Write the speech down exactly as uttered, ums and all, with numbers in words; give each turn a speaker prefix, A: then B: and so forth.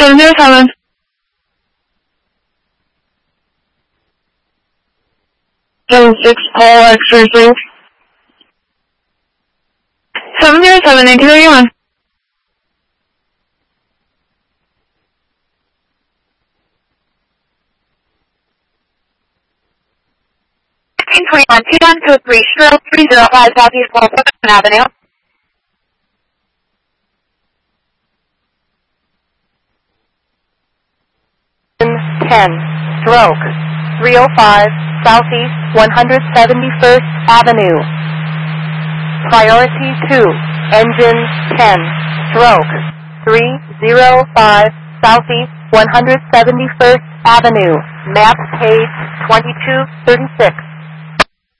A: seven zero seven. seven six Paul X-ray three. seven zero seven, nineteen thirty-one. nineteen twenty-one, two one two three, three zero five Southeast Wilson Avenue.
B: ten, stroke, three oh five Southeast one hundred seventy-first Avenue. Priority two, engine ten, stroke, three oh five Southeast one hundred seventy-first Avenue. Map page twenty-two thirty-six.